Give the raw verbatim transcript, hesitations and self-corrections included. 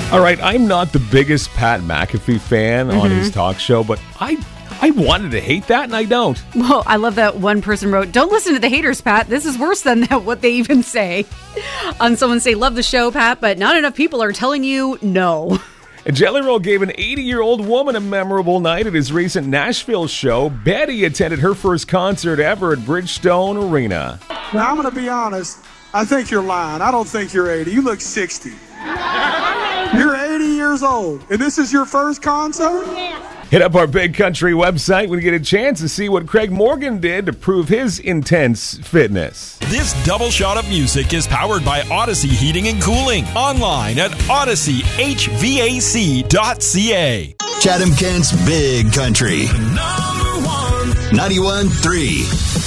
All right, I'm not the biggest Pat McAfee fan mm-hmm. on his talk show, but I I wanted to hate that, and I don't. Well, I love that one person wrote, "Don't listen to the haters, Pat. This is worse than that, what they even say." On someone say, "Love the show, Pat, but not enough people are telling you no." And Jelly Roll gave an eighty-year-old woman a memorable night at his recent Nashville show. Betty attended her first concert ever at Bridgestone Arena. Now, I'm going to be honest. I think you're lying. I don't think you're eighty. You look sixty. You're eighty years old, and this is your first concert? Hit up our Big Country website when you get a chance to see what Craig Morgan did to prove his intense fitness. This double shot of music is powered by Odyssey Heating and Cooling. Online at odyssey h v a c dot c a. Chatham Kent's Big Country. Number one. ninety-one point three.